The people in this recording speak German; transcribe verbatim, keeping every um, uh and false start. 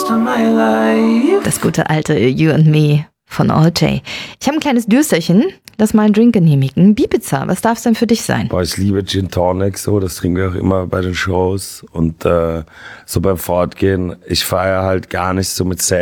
Das gute alte You and Me von All J. Ich habe ein kleines Dürsterchen. Lass mal einen Drink genehmigen. Bibiza, was darf es denn für dich sein? Boah, ich liebe Gin Tonic, so, das trinken wir auch immer bei den Shows. Und äh, so beim Fortgehen, ich feiere halt gar nicht so mit Sex.